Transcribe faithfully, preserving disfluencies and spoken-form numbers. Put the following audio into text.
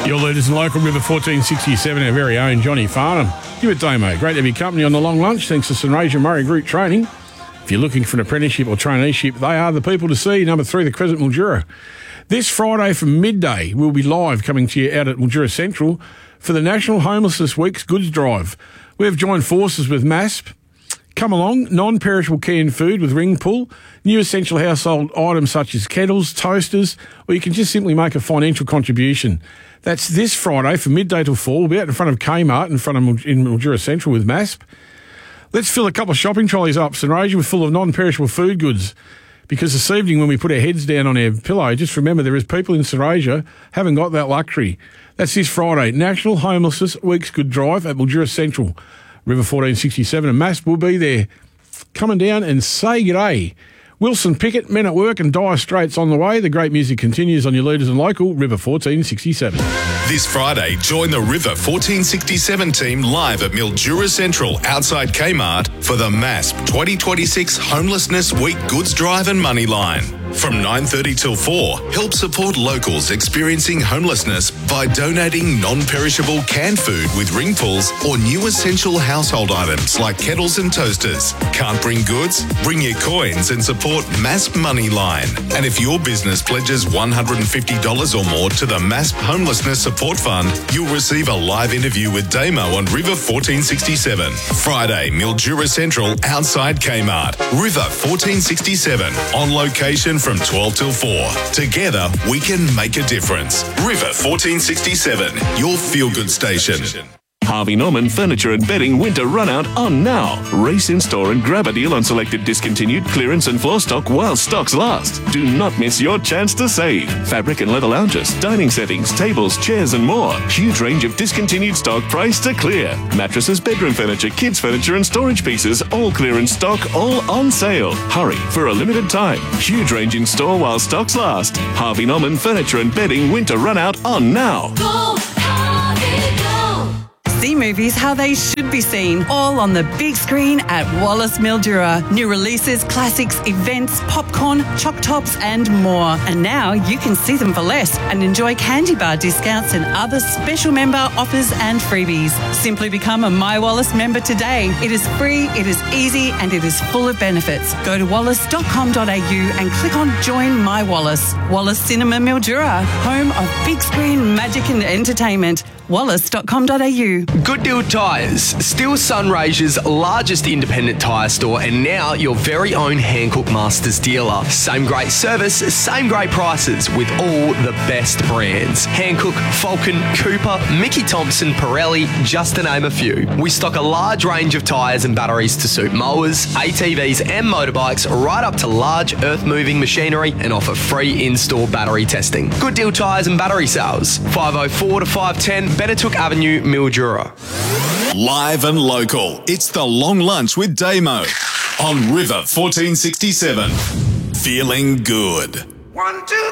Your leaders in local River fourteen sixty-seven, our very own Johnny Farnham. Give it Damo. Great to have your company on the long lunch thanks to St Rasia Murray Group Training. If you're looking for an apprenticeship or traineeship, they are the people to see. Number three, the Crescent Mildura. This Friday from midday, we'll be live coming to you out at Mildura Central for the National Homelessness Week's Goods Drive. We have joined forces with M A S P. Come along, non-perishable canned food with ring pull, new essential household items such as kettles, toasters, or you can just simply make a financial contribution. That's this Friday from midday till four. We'll be out in front of Kmart in front of in Mildura Central with M A S P. Let's fill a couple of shopping trolleys up. St Rasia, we're full of non-perishable food goods. Because this evening when we put our heads down on our pillow, just remember there is people in St Rasia haven't got that luxury. That's this Friday, National Homelessness Week's Good Drive at Mildura Central, River fourteen sixty-seven, and M A S P will be there. Coming down and say g'day. Wilson Pickett, Men at Work and Dire Straits on the way. The great music continues on your leaders and local, River fourteen sixty-seven. This Friday, join the River fourteen sixty-seven team live at Mildura Central outside Kmart for the M A S P twenty twenty-six Homelessness Week Goods Drive and Money Line. From nine thirty till four, help support locals experiencing homelessness by donating non-perishable canned food with ring pulls or new essential household items like kettles and toasters. Can't bring goods? Bring your coins and support M A S P Money Line. And if your business pledges one hundred fifty dollars or more to the M A S P Homelessness Support Fund, you'll receive a live interview with Damo on River fourteen sixty-seven. Friday, Mildura Central outside Kmart. River fourteen sixty-seven, on location from twelve till four. Together, we can make a difference. River fourteen sixty-seven, your feel-good station. Harvey Norman Furniture and Bedding Winter Runout on now. Race in store and grab a deal on selected discontinued clearance and floor stock while stocks last. Do not miss your chance to save. Fabric and leather lounges, dining settings, tables, chairs and more. Huge range of discontinued stock priced to clear. Mattresses, bedroom furniture, kids furniture and storage pieces, all clearance stock, all on sale. Hurry for a limited time. Huge range in store while stocks last. Harvey Norman Furniture and Bedding Winter Runout on now. Go, Harvey, go! See movies how they should be seen, all on the big screen at Wallace Mildura. New releases, classics, events, popcorn, choc tops and more. And now you can see them for less and enjoy candy bar discounts and other special member offers and freebies. Simply become a My Wallace member today. It is free, it is easy and it is full of benefits. Go to wallace dot com dot a u and click on Join My Wallace. Wallace Cinema Mildura, home of big screen magic and entertainment. wallace dot com dot a u. Good Deal Tyres, still St Rasia's largest independent tyre store and now your very own Hancock Masters dealer. Same great service, same great prices with all the best brands. Hancock, Falcon, Cooper, Mickey Thompson, Pirelli, just to name a few. We stock a large range of tyres and batteries to suit mowers, A T Vs and motorbikes right up to large earth-moving machinery and offer free in-store battery testing. Good Deal Tyres and Battery Sales, five oh four to five ten Bettertook Avenue, Mildura. Live and local, it's the Long Lunch with Damo on River fourteen sixty-seven. Feeling good. One, two,